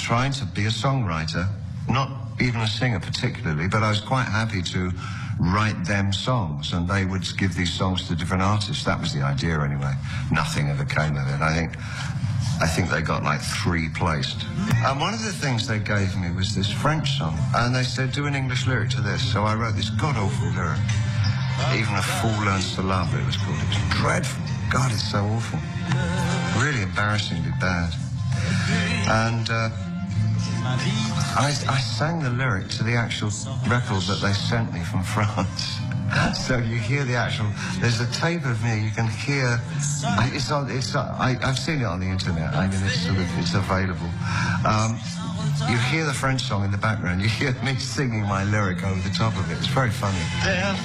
trying to be a songwriter, not even a singer particularly, but I was quite happy to write them songs, and they would give these songs to different artists. That was the idea anyway. Nothing ever came of it. I think they got like 3 placed. And one of the things they gave me was this French song, and they said, do an English lyric to this. So I wrote this god-awful lyric. Even a Fool Learns to Love, it was called. It was dreadful. God, it's so awful. Really embarrassingly bad. And I sang the lyric to the actual record that they sent me from France. So you hear the actual, there's a tape of me, you can hear, I've seen it on the internet, I mean, it's available. You hear the French song in the background, you hear me singing my lyric over the top of it. It's very funny.